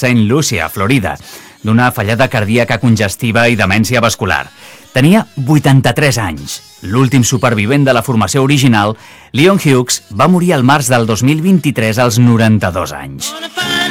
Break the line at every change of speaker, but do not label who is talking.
St. Lucia, Florida, d'una fallada cardíaca congestiva i demència vascular. Tenia 83 anys. L'últim supervivent de la formació original, Leon Hughes, va morir al març del 2023 als 92 anys.